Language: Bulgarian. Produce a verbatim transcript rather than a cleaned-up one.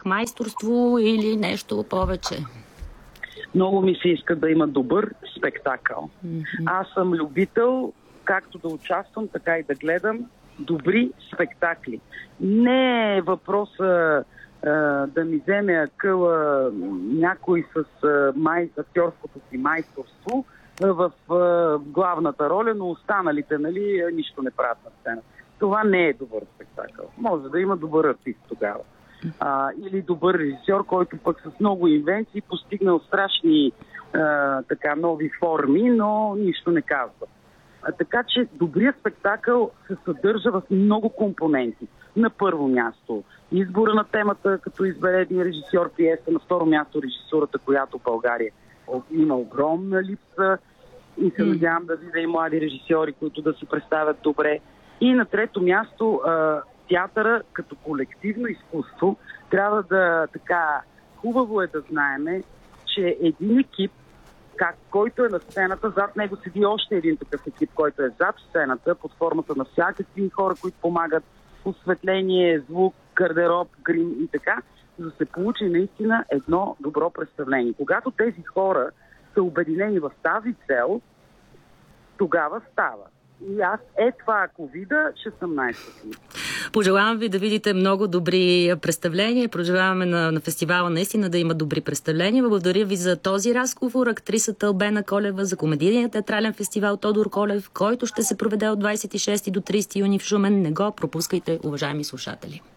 тях майсторство или нещо повече? Много ми се иска да има добър спектакъл. Mm-hmm. Аз съм любител както да участвам, така и да гледам добри спектакли. Не е въпроса а, да ми вземе акъла някой с а, май, актьорското си майсторство а, в а, главната роля, но останалите, нали, нищо не правят на сцена. Това не е добър спектакъл. Може да има добър артист тогава. А, или добър режисьор, който пък с много инвенции постигнал страшни а, така нови форми, но нищо не казва. А, така че добрият спектакъл се съдържа в много компоненти. На първо място избора на темата, като избере един режисьор пиеса, на второ място режисурата, която в България има огромна липса и се надявам да видя и млади режисьори, които да се представят добре. И на трето място а, театъра като колективно изкуство трябва да така хубаво е да знаеме, че един екип, как, който е на сцената, зад него седи още един такъв екип, който е зад сцената, под формата на всякакви хора, които помагат, осветление, звук, гардероб, грим и така, за да се получи наистина едно добро представление. Когато тези хора са обединени в тази цел, тогава става. И аз е това, ако видя, ще съм най-щастлив. Пожелавам ви да видите много добри представления. Пожелаваме на, на фестивала наистина да има добри представления. Благодаря ви за този разговор. Актрисата Албена Колева за комедийния театрален фестивал Тодор Колев, който ще се проведе от двадесет и шести до тридесети юни в Шумен. Не го пропускайте, уважаеми слушатели.